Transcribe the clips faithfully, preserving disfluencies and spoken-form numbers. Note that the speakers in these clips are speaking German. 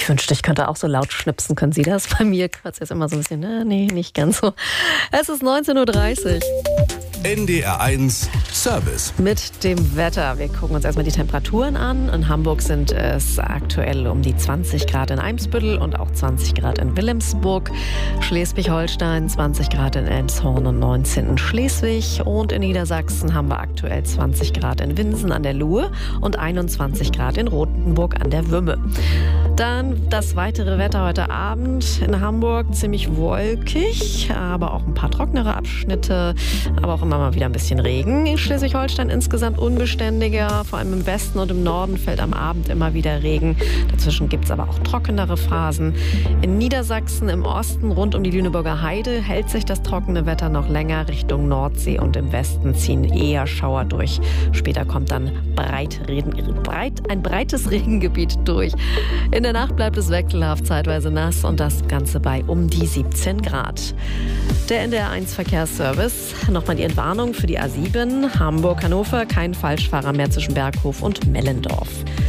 Ich wünschte, ich könnte auch so laut schnipsen. Können Sie das? Bei mir quatscht jetzt immer so ein bisschen, na, nee, nicht ganz so. Es ist neunzehn Uhr dreißig. N D R eins Service. Mit dem Wetter. Wir gucken uns erstmal die Temperaturen an. In Hamburg sind es aktuell um die zwanzig Grad in Eimsbüttel und auch zwanzig Grad in Wilhelmsburg. Schleswig-Holstein zwanzig Grad in Elmshorn und neunzehn in Schleswig. Und in Niedersachsen haben wir aktuell zwanzig Grad in Winsen an der Luhe und einundzwanzig Grad in Rothenburg an der Wümme. Dann das weitere Wetter heute Abend in Hamburg. Ziemlich wolkig, aber auch ein paar trocknere Abschnitte, aber auch immer mal wieder ein bisschen Regen. In Schleswig-Holstein insgesamt unbeständiger, vor allem im Westen und im Norden fällt am Abend immer wieder Regen. Dazwischen gibt es aber auch trockenere Phasen. In Niedersachsen im Osten rund um die Lüneburger Heide hält sich das trockene Wetter noch länger. Richtung Nordsee und im Westen ziehen eher Schauer durch. Später kommt dann breit, breit, ein breites Regengebiet durch. In der Nacht bleibt es wechselhaft, zeitweise nass und das Ganze bei um die siebzehn Grad. Der N D R eins Verkehrsservice. Nochmal die Entwarnung für die A sieben. Hamburg-Hannover, kein Falschfahrer mehr zwischen Berghof und Mellendorf.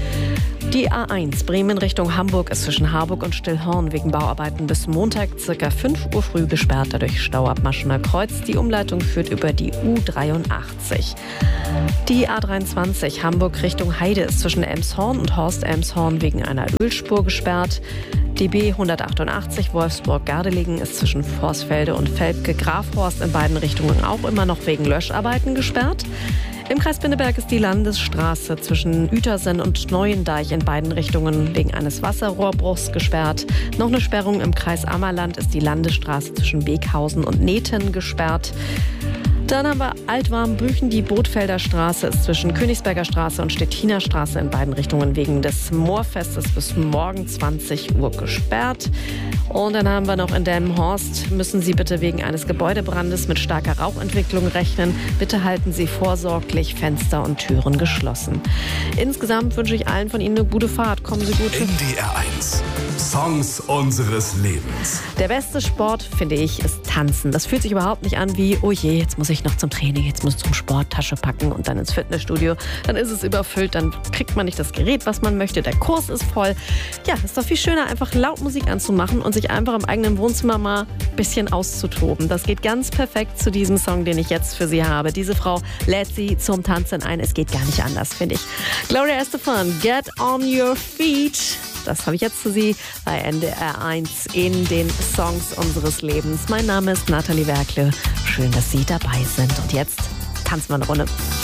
Die A eins Bremen Richtung Hamburg ist zwischen Harburg und Stillhorn wegen Bauarbeiten bis Montag ca. fünf Uhr früh gesperrt, dadurch Stau ab Maschener Kreuz. Die Umleitung führt über die U dreiundachtzig. Die A dreiundzwanzig Hamburg Richtung Heide ist zwischen Elmshorn und Horst-Elmshorn wegen einer Ölspur gesperrt. Die B hundertachtundachtzig Wolfsburg-Gardelegen ist zwischen Vorsfelde und Velpke-Grafhorst in beiden Richtungen auch immer noch wegen Löscharbeiten gesperrt. Im Kreis Pinneberg ist die Landesstraße zwischen Uetersen und Neuendeich in beiden Richtungen wegen eines Wasserrohrbruchs gesperrt. Noch eine Sperrung im Kreis Ammerland ist die Landesstraße zwischen Beekhausen und Neten gesperrt. Dann haben wir Altwarmbüchen. Die Bootfelder Straße ist zwischen Königsberger Straße und Stettiner Straße in beiden Richtungen wegen des Moorfestes bis morgen zwanzig Uhr gesperrt. Und dann haben wir noch in Delmenhorst, müssen Sie bitte wegen eines Gebäudebrandes mit starker Rauchentwicklung rechnen. Bitte halten Sie vorsorglich Fenster und Türen geschlossen. Insgesamt wünsche ich allen von Ihnen eine gute Fahrt. Kommen Sie gut. N D R eins. Songs unseres Lebens. Der beste Sport, finde ich, ist Tanzen. Das fühlt sich überhaupt nicht an wie, oh je, jetzt muss ich noch zum Training, jetzt muss ich zum Sport Tasche packen und dann ins Fitnessstudio. Dann ist es überfüllt, dann kriegt man nicht das Gerät, was man möchte. Der Kurs ist voll. Ja, ist doch viel schöner, einfach laut Musik anzumachen und sich einfach im eigenen Wohnzimmer mal ein bisschen auszutoben. Das geht ganz perfekt zu diesem Song, den ich jetzt für Sie habe. Diese Frau lädt Sie zum Tanzen ein. Es geht gar nicht anders, finde ich. Gloria Estefan, Get on Your Feet. Das habe ich jetzt für Sie bei N D R eins in den Songs unseres Lebens. Mein Name ist Nathalie Werkle. Schön, dass Sie dabei sind. Und jetzt tanzen wir eine Runde.